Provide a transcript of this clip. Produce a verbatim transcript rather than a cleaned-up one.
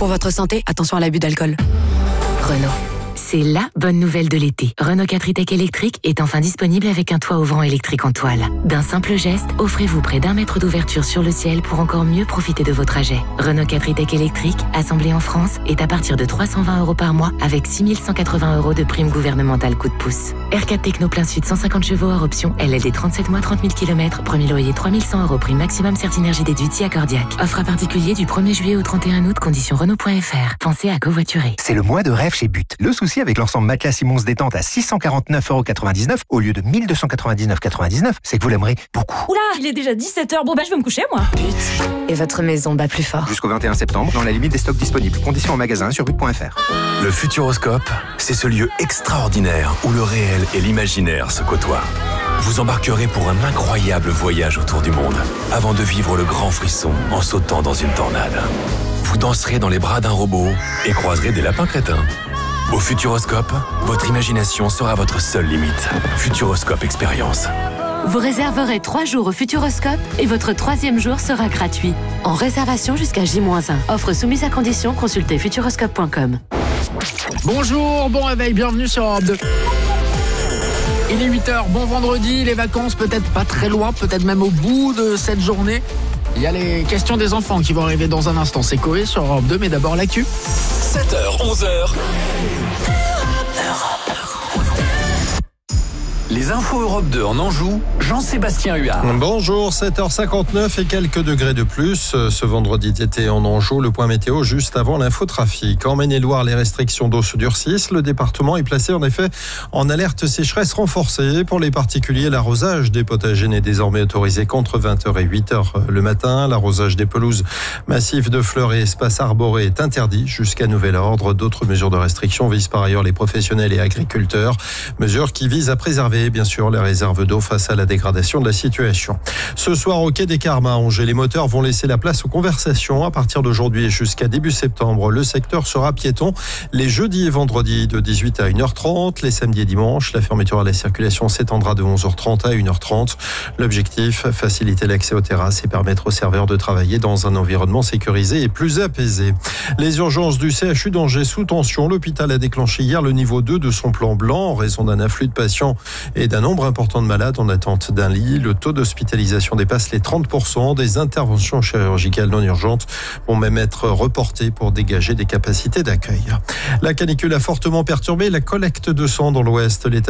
Pour votre santé, attention à l'abus d'alcool. Renault. C'est la bonne nouvelle de l'été. Renault quatre e-Tech électrique est enfin disponible avec un toit ouvrant électrique en toile. D'un simple geste, offrez-vous près d'un mètre d'ouverture sur le ciel pour encore mieux profiter de vos trajets. Renault quatre e-Tech électrique, assemblé en France, est à partir de trois cent vingt euros par mois avec six mille cent quatre-vingts euros de prime gouvernementale coup de pouce. R quatre Techno plein sud cent cinquante chevaux hors option, L L D trente-sept mois trente mille kilomètres, premier loyer trois mille cent euros, prime maximum Certinergie déduite si accordiaque. Offre à particulier du premier juillet au trente et un août, conditions Renault point F R. Pensez à covoiturer. C'est le mois de rêve chez But. Le souci avec l'ensemble matelas Simons détente à six cent quarante-neuf euros quatre-vingt-dix-neuf au lieu de mille deux cent quatre-vingt-dix-neuf euros quatre-vingt-dix-neuf, c'est que vous l'aimerez beaucoup. Oula, il est déjà dix-sept heures. Bon bah je vais me coucher moi. But. Et votre maison bat plus fort. Jusqu'au vingt et un septembre, dans la limite des stocks disponibles. Conditions en magasin sur but point F R. Le Futuroscope, c'est ce lieu extraordinaire où le réel et l'imaginaire se côtoient. Vous embarquerez pour un incroyable voyage autour du monde, avant de vivre le grand frisson en sautant dans une tornade. Vous danserez dans les bras d'un robot et croiserez des lapins crétins. Au Futuroscope, votre imagination sera votre seule limite. Futuroscope Expérience. Vous réserverez trois jours au Futuroscope et votre troisième jour sera gratuit. En réservation jusqu'à J moins un. Offre soumise à condition, consultez futuroscope point com. Bonjour, bon réveil, bienvenue sur Europe deux. Il est huit heures, bon vendredi, les vacances peut-être pas très loin, peut-être même au bout de cette journée. Il y a les questions des enfants qui vont arriver dans un instant. C'est Coé sur Europe deux, mais d'abord l'actu. sept heures, onze heures. Les infos Europe deux en Anjou, Jean-Sébastien Huard. Bonjour, sept heures cinquante-neuf et quelques degrés de plus. Ce vendredi d'été en Anjou, le point météo juste avant l'infotrafic. En Maine-et-Loire, les restrictions d'eau se durcissent. Le département est placé en effet en alerte sécheresse renforcée. Pour les particuliers, l'arrosage des potagers n'est désormais autorisé qu'entre vingt heures et huit heures le matin. L'arrosage des pelouses, massifs de fleurs et espaces arborés est interdit jusqu'à nouvel ordre. D'autres mesures de restriction visent par ailleurs les professionnels et agriculteurs. Mesures qui visent à préserver bien sûr les réserves d'eau face à la dégradation de la situation. Ce soir au quai des Carmes à Angers, les moteurs vont laisser la place aux conversations. À partir d'aujourd'hui et jusqu'à début septembre, le secteur sera piéton les jeudis et vendredis de dix-huit à une heure trente, les samedis et dimanches. La fermeture à la circulation s'étendra de onze heures trente à une heure trente. L'objectif, faciliter l'accès aux terrasses et permettre aux serveurs de travailler dans un environnement sécurisé et plus apaisé. Les urgences du C H U d'Angers sous tension. L'hôpital a déclenché hier le niveau deux de son plan blanc en raison d'un afflux de patients et d'un nombre important de malades en attente d'un lit. Le taux d'hospitalisation dépasse les trente pour cent. Des interventions chirurgicales non urgentes vont même être reportées pour dégager des capacités d'accueil. La canicule a fortement perturbé la collecte de sang dans l'Ouest. L'État